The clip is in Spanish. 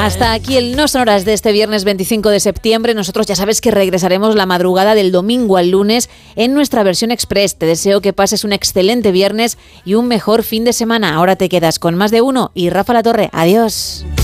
Hasta aquí el No Sonoras de este viernes 25 de septiembre. Nosotros ya sabes que regresaremos la madrugada del domingo al lunes en nuestra versión express. Te deseo que pases un excelente viernes y un mejor fin de semana. Ahora te quedas con Más de Uno y Rafa La Torre. Adiós.